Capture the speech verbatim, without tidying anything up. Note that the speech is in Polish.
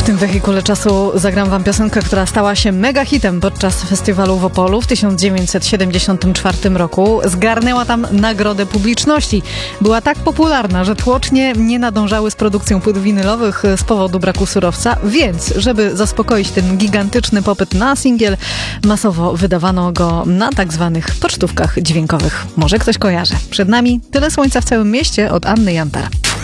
tym wehikule czasu zagram wam piosenkę, która stała się mega hitem podczas festiwalu w Opolu w tysiąc dziewięćset siedemdziesiątym czwartym roku. Zgarnęła tam nagrodę publiczności. Była tak popularna, że tłocznie nie nadążały z produkcją płyt winylowych z powodu braku surowca, więc żeby zaspokoić ten gigantyczny popyt na singiel, masowo wydawano go na tak zwanych pocztówkach dźwiękowych. Może ktoś kojarzy. Przed nami Tyle słońca w całym mieście od Anny Jantara.